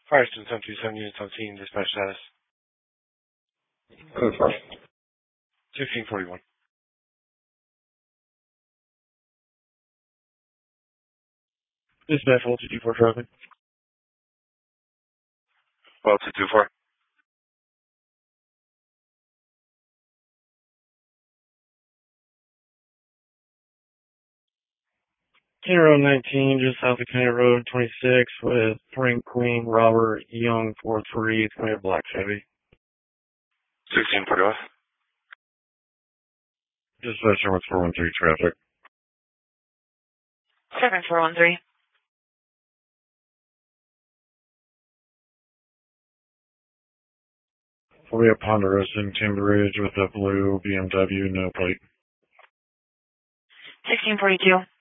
Firestone 727 units on scene, dispatch status. Code first. 1641. Dispatch, Voltage 24 traffic. Voltage 24. County Road 19, just south of County Road 26, with Frank Queen, Robert Young, 43. It's going to be a black Chevy. 1641. Dispatch, 7413 traffic. 7413. Will be a Ponderosa in Timber Ridge with a blue BMW, no plate. 1642.